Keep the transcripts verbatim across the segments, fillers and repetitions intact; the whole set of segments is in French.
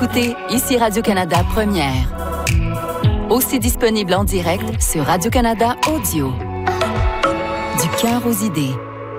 Écoutez, ici Radio-Canada Première. Aussi disponible en direct sur Radio-Canada Audio. Du cœur aux idées.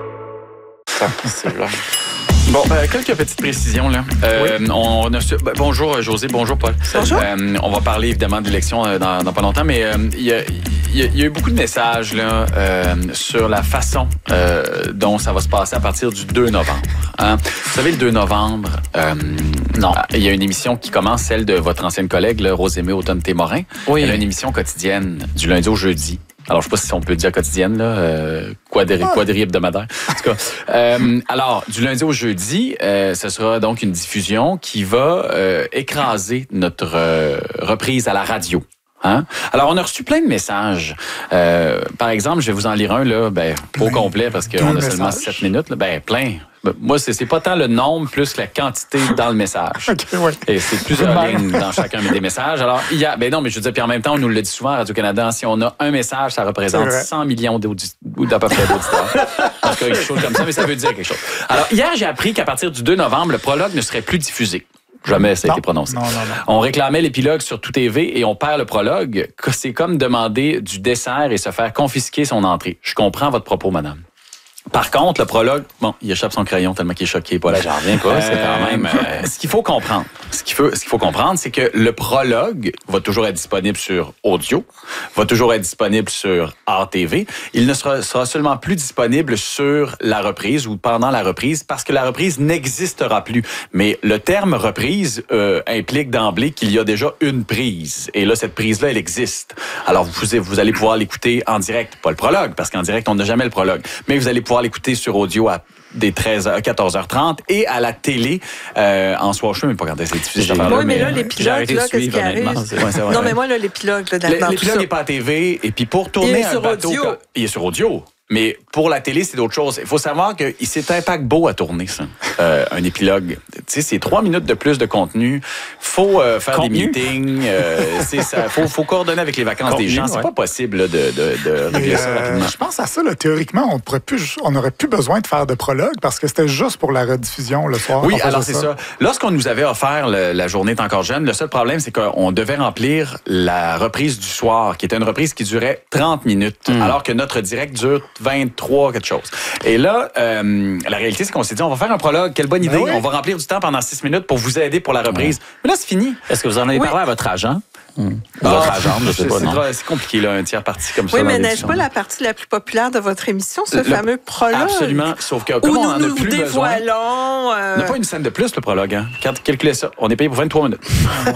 C'est vrai. Bon, euh, quelques petites précisions, là. Euh, oui. on a, ben, bonjour, José. Bonjour, Paul. Bonjour. Euh, on va parler, évidemment, de l'élection euh, dans, dans pas longtemps, mais il euh, y, y, y a eu beaucoup de messages, là, euh, sur la façon euh, dont ça va se passer à partir du deux novembre. Hein? Vous savez, le deux novembre, euh, non, il y a une émission qui commence, celle de votre ancienne collègue, là, Rosemée Automne-Témorin. Oui. Elle a une émission quotidienne du lundi au jeudi. Alors, je sais pas si on peut dire quotidienne, là, euh, quadri, quadri hebdomadaire. En tout cas, euh, alors, du lundi au jeudi, euh, ce sera donc une diffusion qui va euh, écraser notre euh, reprise à la radio. Hein? Alors, on a reçu plein de messages. Euh, par exemple, je vais vous en lire un, là, ben, au complet, parce qu'on a seulement sept minutes. Là, ben, plein. Moi, c'est, c'est pas tant le nombre plus la quantité dans le message. Okay, ouais. Et c'est plusieurs lignes dans chacun des messages. Alors, il y a, ben non, mais je veux dire, puis en même temps, on nous le dit souvent à Radio-Canada, si on a un message, ça représente cent millions d'auditeurs, ou d'à peu près d'auditeurs. En tout cas, quelque chose comme ça, mais ça veut dire quelque chose. Alors, hier, j'ai appris qu'à partir du deux novembre, le prologue ne serait plus diffusé. Jamais ça a non, été prononcé. Non, non, non. On réclamait l'épilogue sur Tout T V et on perd le prologue. C'est comme demander du dessert et se faire confisquer son entrée. Je comprends votre propos, madame. Par contre, le prologue, bon, il échappe son crayon tellement qu'il est choqué. Pas là, j'en reviens pas. Euh, c'est quand même. Euh, ce qu'il faut comprendre, ce qu'il faut, ce qu'il faut comprendre, c'est que le prologue va toujours être disponible sur audio, va toujours être disponible sur R T V. Il ne sera, sera seulement plus disponible sur la reprise ou pendant la reprise parce que la reprise n'existera plus. Mais le terme reprise euh, implique d'emblée qu'il y a déjà une prise. Et là, cette prise-là, elle existe. Alors, vous, vous allez pouvoir l'écouter en direct, pas le prologue, parce qu'en direct, on n'a jamais le prologue. Mais vous allez pouvoir l'écouter sur audio à des treize heures, quatorze heures trente et à la télé euh, en soir. Je sais même pas quand c'est diffusé. Oui, mais là, l'épilogue, là, qu'est-ce qui arrive? Ouais, non, mais moi, là, l'épilogue, là, dans l'épilogue n'est pas à T V. Et puis, pour tourner un bateau... Audio. Il est sur audio. Mais pour la télé, c'est d'autres choses. Il faut savoir que c'est un paquebot à tourner, ça. Euh, un épilogue. Tu sais, c'est trois minutes de plus de contenu. Faut euh, faire contenu? des meetings. Euh, c'est ça. Faut, faut coordonner avec les vacances contenu, des gens. C'est ouais. pas possible là, de, de, de régler ça rapidement. Euh, je pense à ça. Là, théoriquement, on pourrait plus, on n'aurait plus besoin de faire de prologue parce que c'était juste pour la rediffusion le soir. Oui, alors c'est ça. ça. Lorsqu'on nous avait offert le, la journée est encore jeune, le seul problème, c'est qu'on devait remplir la reprise du soir, qui était une reprise qui durait trente minutes, mm. alors que notre direct dure vingt-trois quelque chose. Et là, euh, la réalité, c'est qu'on s'est dit, on va faire un prologue. Quelle bonne idée. Ben oui. On va remplir du temps pendant six minutes pour vous aider pour la reprise. Ouais. Mais là, c'est fini. Est-ce que vous en avez oui. parlé à votre agent? Hum. Ah, votre agent, je sais pas, non. C'est compliqué, là, un tiers parti comme ça. Oui, mais n'est-ce pas la partie la plus populaire de votre émission, ce le, fameux prologue? Absolument. Sauf que, comme on en a nous plus nous besoin... dévoilons... Euh... On n'a pas une scène de plus, le prologue, hein. Calculez ça. On est payé pour vingt-trois minutes.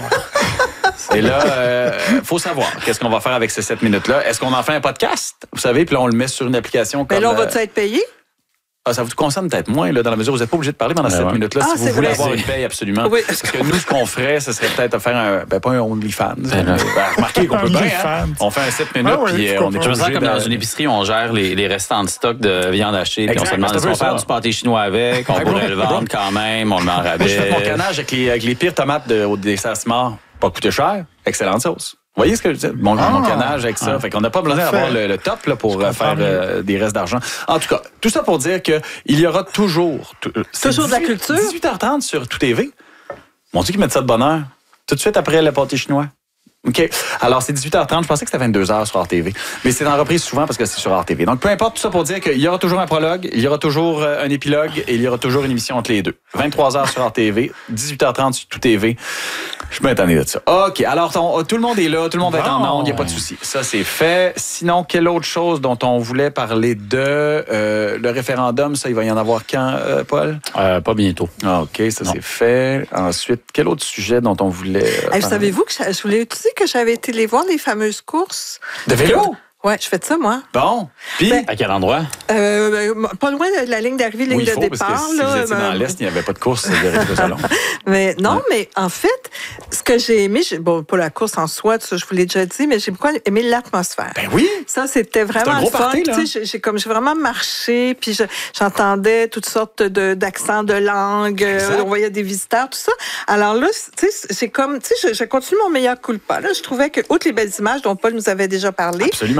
Et là, il euh, faut savoir qu'est-ce qu'on va faire avec ces sept minutes-là. Est-ce qu'on en fait un podcast? Vous savez, puis là, on le met sur une application comme... Mais là, on va-tu être payé? Ah, ça vous concerne peut-être moins, là, dans la mesure où vous n'êtes pas obligé de parler pendant sept ouais. minutes-là. Ah, si vous voulez vrai. avoir une paye, absolument. Oui. Parce que nous, ce qu'on ferait, ce serait peut-être faire un... Ben, pas un OnlyFans. Ben, ben, remarquez qu'on peut bien, hein? On fait un sept minutes, ah, oui, puis on est Je me sens comme dans une épicerie, on gère les, les restants de stock de viande hachée, puis on se demande si on va faire du pâté chinois avec, on pourrait le vendre quand même, on le met en rabais. Moi, je fais mon canage avec les, avec les pires tomates de, au dessert Smart. Pas coûté cher, excellente sauce. Vous voyez ce que je dis? Mon, ah, mon canage avec ça. Ah, fait qu'on n'a pas besoin d'avoir le, le top là, pour faire euh, des restes d'argent. En tout cas, tout ça pour dire qu'il y aura toujours... T- toujours de la culture. dix-huit heures trente sur Tout T V. Mon Dieu qu'ils mettent ça de bonne heure. Tout de suite après le pâté chinois. OK. Alors, c'est dix-huit heures trente. Je pensais que c'était vingt-deux heures sur R T V. Mais c'est en reprise souvent parce que c'est sur R T V. Donc, peu importe, tout ça pour dire qu'il y aura toujours un prologue, il y aura toujours un épilogue et il y aura toujours une émission entre les deux. vingt-trois heures sur R T V, dix-huit heures trente sur Tout T V. Je suis bien étonné de ça. OK. Alors, ton, tout le monde est là, tout le monde va être en onde, il n'y a pas de souci. Ça, c'est fait. Sinon, quelle autre chose dont on voulait parler de euh, le référendum, ça, il va y en avoir quand, euh, Paul? Euh, pas bientôt. Ah, OK, ça, non. c'est fait. Ensuite, quel autre sujet dont on voulait. Euh, hey, savez-vous que je voulais utiliser que j'avais été les voir les fameuses courses de vélo? Oui, je fais de ça, moi. Bon. Puis, ben, à quel endroit? Euh, pas loin de la ligne d'arrivée, ligne oui, il faut, de départ. Parce que là, si vous étiez dans l'Est, il n'y avait pas de course de rétro-salon. mais non, ouais. mais en fait, ce que j'ai aimé, j'ai, bon, pas la course en soi, ça, je vous l'ai déjà dit, mais j'ai beaucoup aimé l'atmosphère. Ben oui! Ça, c'était vraiment un gros fun. Party, là. J'ai, j'ai, comme, j'ai vraiment marché, puis je, j'entendais toutes sortes de, d'accents, de langues. Euh, on voyait des visiteurs, tout ça. Alors là, tu sais, c'est comme, tu sais, je, je continue mon meilleur coup de pas. Là, je trouvais que, outre les belles images dont Paul nous avait déjà parlé, absolument.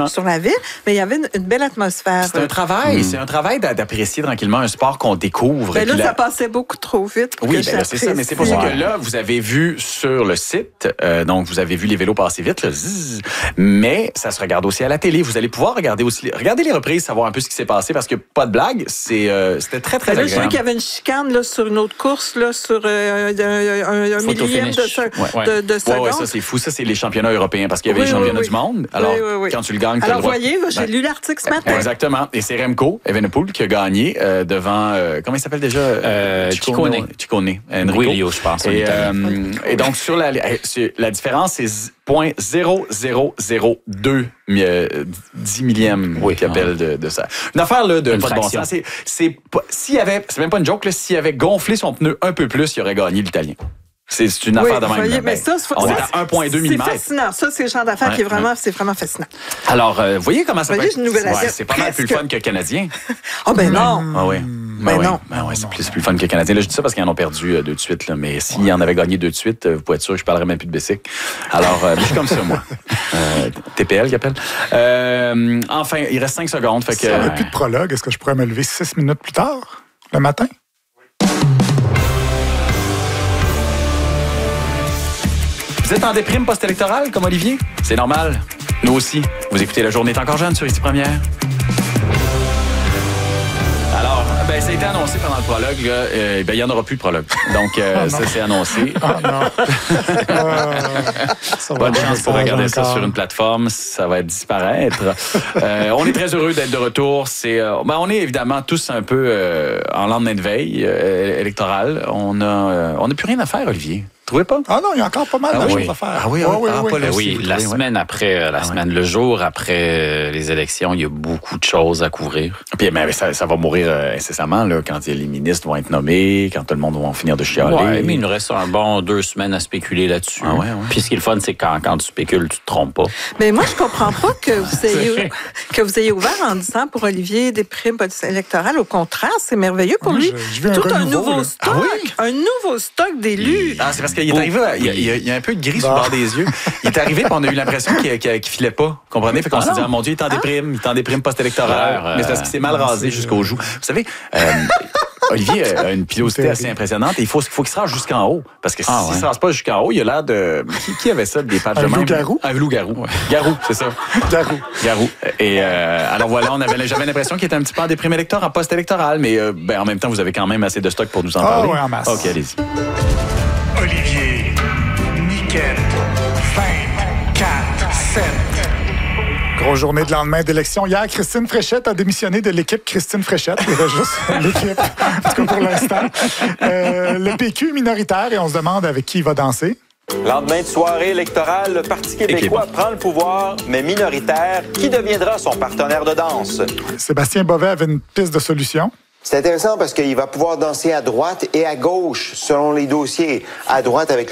sur la ville, mais il y avait une, une belle atmosphère. C'est un travail, mmh. c'est un travail d'apprécier tranquillement un sport qu'on découvre. Ben là, là, ça passait beaucoup trop vite. Oui, ben là, c'est ça, mais c'est pour ça que là, vous avez vu sur le site, euh, donc vous avez vu les vélos passer vite, là, zzz, mais ça se regarde aussi à la télé. Vous allez pouvoir regarder aussi, regarder les reprises, savoir un peu ce qui s'est passé, parce que pas de blague, c'est, euh, c'était très, très ben là, agréable. J'ai vu qu'il y avait une chicane là, sur une autre course, là, sur euh, un, un, un millième de, ouais, ouais. de, de seconde. Ouais, ouais, ça, c'est fou. Ça, c'est les championnats européens, parce qu'il y avait oui, les championnats oui, oui. du monde. Alors, oui, oui, oui. quand tu le gagnes, tu as le droit. Alors, voyez, j'ai ben, lu l'article ce matin. Exactement. Et c'est Remco Evenepoel qui a gagné euh, devant, euh, comment il s'appelle déjà? Euh, Ciccone. Ciccone. Enrico, je pense. Et, euh, et donc, sur la, la différence, c'est zéro virgule zéro zéro zéro deux dix millième oui, qui appelle de, de ça. Une affaire là, de une pas de bon sens. C'est, c'est, s'il y avait, c'est même pas une joke, là, s'il avait gonflé son pneu un peu plus, il aurait gagné l'Italien. C'est, c'est une affaire oui, de même. Voyez, ben, mais ça, on ça, est à un virgule deux millimètres. C'est fascinant. Ça, c'est le genre d'affaires ouais, qui est vraiment, ouais. c'est vraiment fascinant. Alors, euh, vous voyez comment ça voyez, peut être? Ouais, c'est pas mal plus le fun que le Canadien. Ah, oh, ben non. Ah oui. Ben, ben non. Ben ouais, c'est plus, plus fun que le Canadien. Là, je dis ça parce qu'ils en ont perdu euh, deux de suite. Là, mais s'ils ouais. en avaient gagné deux de suite, euh, vous pouvez être sûr que je parlerais même plus de Bessic. Alors, euh, je suis comme ça, moi. Euh, T P L qui appelle. Euh, enfin, il reste cinq secondes. Fait que, si il n'y avait plus de prologue, est-ce que je pourrais me lever six minutes plus tard, le matin? Vous êtes en déprime post-électorale, comme Olivier? C'est normal. Nous aussi. Vous écoutez La Journée est encore jeune sur Ici Première. Alors, ben, ça a été annoncé pendant le prologue. Là, euh, ben, il n'y en aura plus de prologue. Donc, euh, oh ça c'est annoncé. Oh non. euh, Bonne chance pour regarder ça sur une plateforme. Ça va disparaître. euh, on est très heureux d'être de retour. C'est, euh, ben, on est évidemment tous un peu euh, en lendemain de veille euh, électorale. On a, euh, on n'a plus rien à faire, Olivier. Vous trouvez pas? Ah non, il y a encore pas mal ah de oui. choses à faire. Ah oui, ah, oui, oui, ah, oui, pas oui. le oui, la semaine ouais. après, la ah, semaine, oui. le jour après les élections, il y a beaucoup de choses à couvrir. Puis mais ça, ça va mourir euh, incessamment là, quand les ministres vont être nommés, quand tout le monde va finir de chialer. Ouais, mais il nous reste un bon deux semaines à spéculer là-dessus. Ah, ouais, ouais. Puis ce qui est le fun, c'est quand, quand tu spécules, tu te trompes pas. Mais moi, je comprends pas que vous ayez, que vous ayez ouvert en disant pour Olivier des primes électorales. Au contraire, c'est merveilleux pour oui, lui. Je, je un tout un nouveau, nouveau stock, ah, oui? un nouveau stock d'élus. Ah, c'est parce qu'il est arrivé, il y, a, il, y a, il y a un peu de gris bah. sur le bord des yeux. Il est arrivé, puis on a eu l'impression qu'il, qu'il, qu'il filait pas. Comprenez? Fait qu'on ah, s'est dit, ah, mon Dieu, il est en déprime, il est en déprime post-électorale. Euh, mais c'est parce qu'il s'est mal rasé jusqu'au joue. Vous savez, euh, Olivier a une pilosité assez impressionnante et il faut, faut qu'il se rase jusqu'en haut. Parce que ah, s'il ne ouais. se rase pas jusqu'en haut, il a l'air de... Qui, qui avait ça, des pattes de même? Un loup-garou? Un loup-garou. Ouais. Garou, c'est ça. Garou. Garou. Et euh, alors voilà, on avait, j'avais l'impression qu'il était un petit peu en déprime électorale, en post-électoral, mais euh, ben, en même temps, vous avez quand même assez de stock pour nous en parler. Ah ouais, en masse. OK, allez-y. Olivier, Niquette, vingt, quatre, sept. Grosse journée de lendemain d'élection. Hier, Christine Fréchette a démissionné de l'équipe Christine Fréchette. Il y avait juste l'équipe, en tout cas pour l'instant. Euh, le P Q minoritaire, et on se demande avec qui il va danser. Lendemain de soirée électorale, le Parti québécois prend le pouvoir, mais minoritaire. Qui deviendra son partenaire de danse? Sébastien Bovet avait une piste de solution. C'est intéressant parce qu'il va pouvoir danser à droite et à gauche selon les dossiers. À droite avec